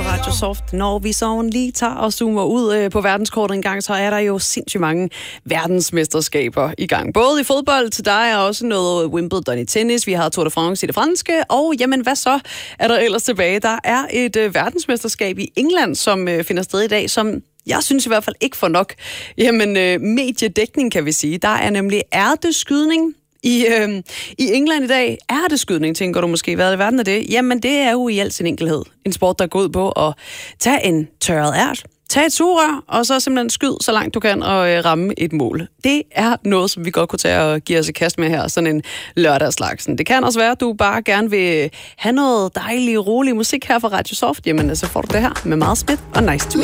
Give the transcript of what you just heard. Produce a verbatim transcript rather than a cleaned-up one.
Radio Soft. Når vi så lige tager og zoomer ud øh, på verdenskortet en gang, så er der jo sindssygt mange verdensmesterskaber i gang. Både i fodbold, der er også noget Wimbledon i tennis, vi har Tour de France i det franske, og jamen hvad så er der ellers tilbage? Der er et øh, verdensmesterskab i England, som øh, finder sted i dag, som jeg synes i hvert fald ikke får nok jamen, øh, mediedækning, kan vi sige. Der er nemlig ærteskydning I, øh, i England i dag. Ærteskydning, tænker du måske. Hvad i verden er det? Jamen, det er jo i al sin enkelhed en sport, der går ud på at tage en tørret ært, tage et sugerør, og så simpelthen skyd så langt du kan og øh, ramme et mål. Det er noget, som vi godt kunne tage og give os et kast med her, sådan en lørdagslaksen. Det kan også være, at du bare gerne vil have noget dejlig, rolig musik her fra Radio Soft. Jamen, så får du det her med Miles Smith og Nice to Meet.